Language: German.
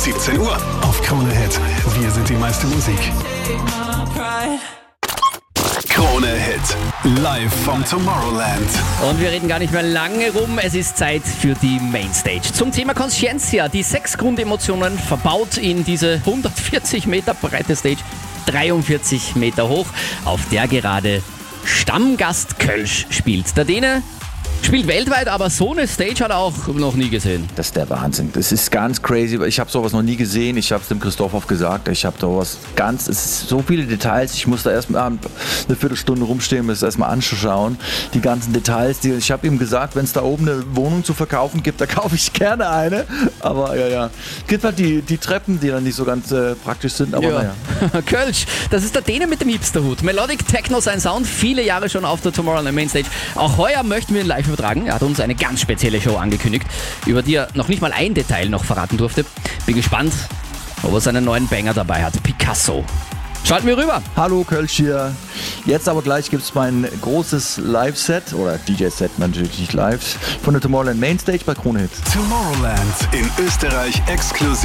17 Uhr auf Krone Hit. Wir sind die meiste Musik. Krone Hit. Live vom Tomorrowland. Und wir reden gar nicht mehr lange rum. Es ist Zeit für die Mainstage. Zum Thema Conscientia. Die 6 Grundemotionen verbaut in diese 140 Meter breite Stage. 43 Meter hoch, auf der gerade Stammgast Kölsch spielt. Der Däne spielt weltweit, aber so eine Stage hat er auch noch nie gesehen. Das ist der Wahnsinn. Das ist ganz crazy. Ich habe sowas noch nie gesehen. Ich habe es dem Christoph gesagt. Ich habe sowas es ist so viele Details. Ich muss da erstmal eine Viertelstunde rumstehen, um es erstmal anzuschauen. Die ganzen Details. Ich habe ihm gesagt, wenn es da oben eine Wohnung zu verkaufen gibt, da kaufe ich gerne eine. Aber ja. Es gibt halt die Treppen, die dann nicht so ganz praktisch sind. Aber naja. Kölsch, das ist der Däne mit dem Hipsterhut. Melodic Techno sein Sound, viele Jahre schon auf der Tomorrowland Mainstage. Auch heuer möchten wir ihn live übertragen. Er hat uns eine ganz spezielle Show angekündigt, über die er noch nicht mal ein Detail noch verraten durfte. Bin gespannt, ob er seinen neuen Banger dabei hat. Picasso. Schalten wir rüber. Hallo Kölsch hier. Jetzt aber gleich gibt es mein großes Live-Set, oder DJ-Set natürlich nicht live, von der Tomorrowland Mainstage bei Krone Hit. Tomorrowland in Österreich exklusiv.